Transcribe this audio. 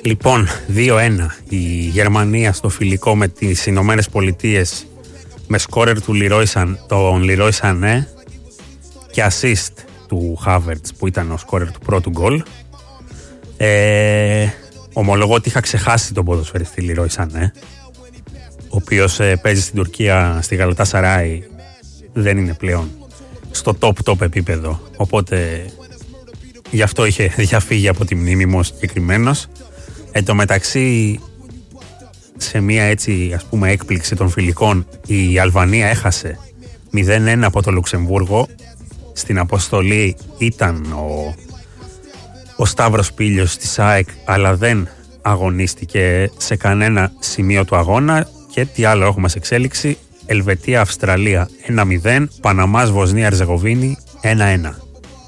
Λοιπόν, 2-1 η Γερμανία στο φιλικό με τις Ηνωμένες Πολιτείες με σκόρερ του τον Leroy Sané και assist του Havertz που ήταν ο σκόρερ του πρώτου γκολ. Ομολογώ ότι είχα ξεχάσει τον ποδοσφαιριστή Leroy Sané, ο οποίος παίζει στην Τουρκία, στη Γαλατασαράι, δεν είναι πλέον στο top επίπεδο, οπότε γι' αυτό είχε διαφύγει από τη μνήμη μου συγκεκριμένος. Εν τω μεταξύ, σε μια έτσι ας πούμε έκπληξη των φιλικών, η Αλβανία έχασε 0-1 από το Λουξεμβούργο. Στην αποστολή ήταν ο Σταύρος Πήλιος της ΑΕΚ, αλλά δεν αγωνίστηκε σε κανένα σημείο του αγώνα. Και τι άλλο έχουμε σε εξέλιξη? Ελβετία-Αυστραλία 1-0, Παναμάς Βοσνία Ερζεγοβίνη 1-1.